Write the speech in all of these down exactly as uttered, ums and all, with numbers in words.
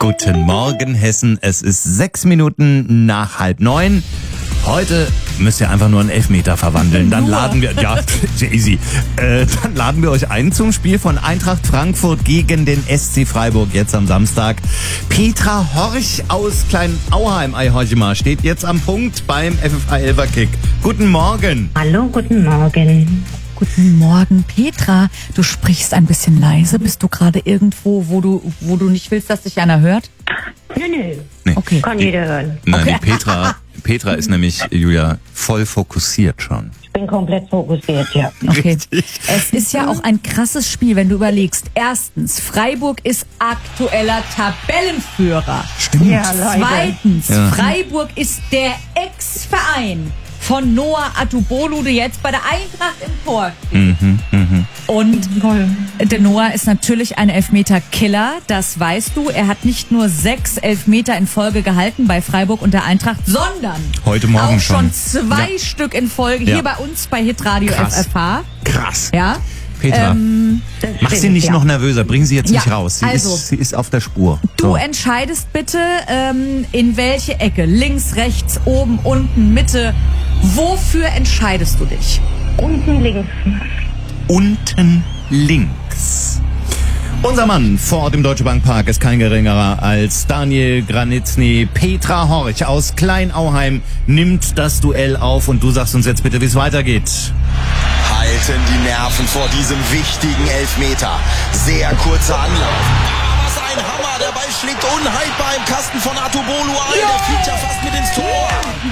Guten Morgen, Hessen. Es ist sechs Minuten nach halb neun. Heute müsst ihr einfach nur einen Elfmeter verwandeln. Dann laden wir, ja, easy. Äh, dann laden wir euch ein zum Spiel von Eintracht Frankfurt gegen den S C Freiburg jetzt am Samstag. Petra Horch aus Klein-Auheim, ei horche mal, steht jetzt am Punkt beim F F A Elfer Kick. Guten Morgen. Hallo, guten Morgen. Guten Morgen, Petra. Du sprichst ein bisschen leise. Bist du gerade irgendwo, wo du, wo du nicht willst, dass dich einer hört? Nö, nö. Nee. Okay. Kann jeder hören. Nein, Okay. die Petra, Petra ist nämlich, Julia, voll fokussiert schon. Ich bin komplett fokussiert, ja. Okay. Richtig. Es ist ja auch ein krasses Spiel, wenn du überlegst. Erstens, Freiburg ist aktueller Tabellenführer. Stimmt. Ja, leider. Zweitens, Ja. Freiburg ist der Ex-Verein von Noah Atubolu, der jetzt bei der Eintracht im Tor steht. Mhm, mhm. Und Toll. der Noah ist natürlich ein Elfmeter-Killer, das weißt du. Er hat nicht nur sechs Elfmeter in Folge gehalten bei Freiburg und der Eintracht, sondern Heute Morgen auch schon schon. zwei Ja. Stück in Folge Ja. hier bei uns bei Hitradio Krass. F F H. Krass. Ja. Petra, Ähm, Das mach sie stimmt, nicht ja. noch nervöser. Bring sie jetzt Ja, nicht raus. Sie, also, ist, sie ist auf der Spur. Du So. entscheidest bitte, ähm, in welche Ecke. Links, rechts, oben, unten, Mitte. Wofür entscheidest du dich? Unten links. Unten links. Unser Mann vor dem Deutsche Bank Park ist kein geringerer als Daniel Granitzny. Petra Horch aus Klein-Auheim nimmt das Duell auf und du sagst uns jetzt bitte, wie es weitergeht. Halten die Nerven vor diesem wichtigen Elfmeter. Sehr kurzer Anlauf. Ah, was ein Hammer. Der Ball schlägt unhaltbar im Kasten von Atubolu ein. Der fliegt ja fast mit ins Tor.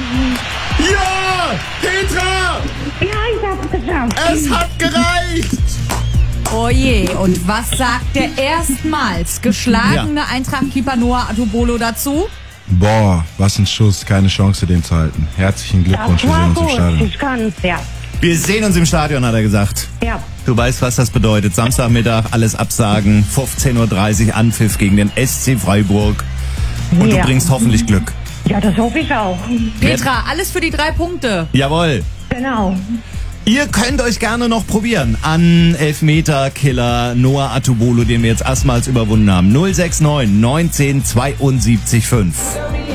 Ja, Petra, Ja, ich hab's geschafft. es hat gereicht. Oh je, und was sagt der erstmals geschlagene Eintracht-Keeper Noah Atubolo dazu? Boah, was ein Schuss, keine Chance, den zu halten. Herzlichen Glückwunsch, Das wir sehen war uns im gut. Stadion. Ich kann's, ja. Wir sehen uns im Stadion, hat er gesagt. Ja. Du weißt, was das bedeutet. Samstagmittag, alles absagen, fünfzehn Uhr dreißig Anpfiff gegen den S C Freiburg. Und Ja. du bringst hoffentlich Glück. Ja, das hoffe ich auch. Petra, alles für die drei Punkte. Jawohl. Genau. Ihr könnt euch gerne noch probieren an Elfmeter-Killer Noah Atubolo, den wir jetzt erstmals überwunden haben. null sechs neun neunzehn zweiundsiebzig fünf.